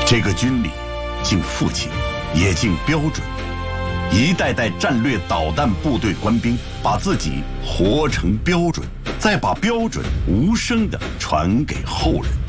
这个军里敬父亲，也敬标准。一代代战略导弹部队官兵把自己活成标准，再把标准无声地传给后人。